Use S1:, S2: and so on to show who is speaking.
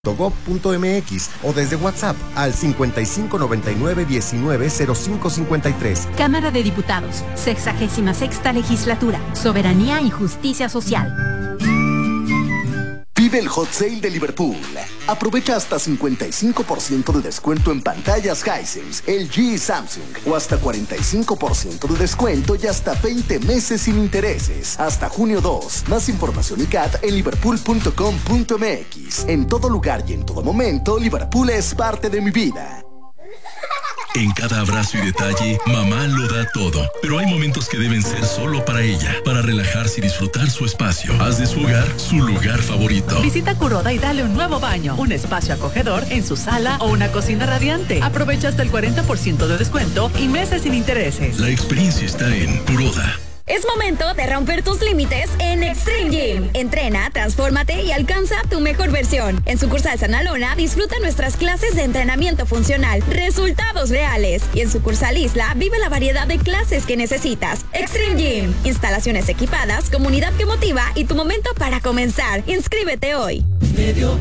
S1: .gov.mx o desde WhatsApp al 5599-190553.
S2: Cámara de Diputados, 66ª Legislatura, Soberanía y Justicia Social.
S3: Vive el Hot Sale de Liverpool. Aprovecha hasta 55% de descuento en pantallas Hisense, LG y Samsung, o hasta 45% de descuento y hasta 20 meses sin intereses, hasta junio 2. Más información y CAT en liverpool.com.mx. En todo lugar y en todo momento, Liverpool es parte de mi vida.
S4: En cada abrazo y detalle, mamá lo da todo. Pero hay momentos que deben ser solo para ella, para relajarse y disfrutar su espacio. Haz de su hogar su lugar favorito.
S5: Visita Kuroda y dale un nuevo baño, un espacio acogedor en su sala o una cocina radiante. Aprovecha hasta el 40% de descuento y meses sin intereses.
S4: La experiencia está en Kuroda.
S6: Es momento de romper tus límites en Extreme Gym. Entrena, transfórmate y alcanza tu mejor versión. En sucursal Sanalona, disfruta nuestras clases de entrenamiento funcional, resultados reales. Y en sucursal Isla, vive la variedad de clases que necesitas. Extreme Gym, instalaciones equipadas, comunidad que motiva y tu momento para comenzar. Inscríbete hoy.